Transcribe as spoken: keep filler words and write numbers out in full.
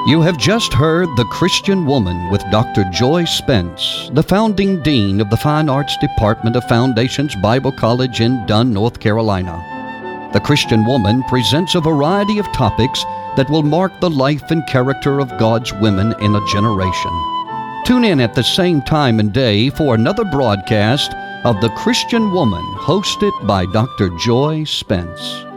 You have just heard The Christian Woman with Doctor Joy Spence, the founding dean of the Fine Arts Department of Foundations Bible College in Dunn, North Carolina. The Christian Woman presents a variety of topics that will mark the life and character of God's women in a generation. Tune in at the same time and day for another broadcast of The Christian Woman, hosted by Doctor Joy Spence.